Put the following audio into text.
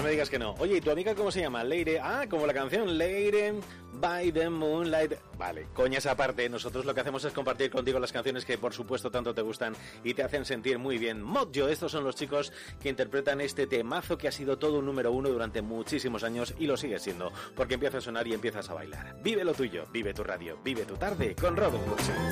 me digas que no. Oye, ¿y tu amiga cómo se llama? Leire. Ah, como la canción Leire by the Moonlight. Vale, coñas aparte, nosotros lo que hacemos es compartir contigo las canciones que por supuesto tanto te gustan y te hacen sentir muy bien. Modjo, estos son los chicos que interpretan este temazo que ha sido todo un número uno durante muchísimos años y lo sigue siendo, porque empieza a sonar y empiezas a bailar. Vive lo tuyo, vive tu radio, vive tu tarde con Robert Wilson.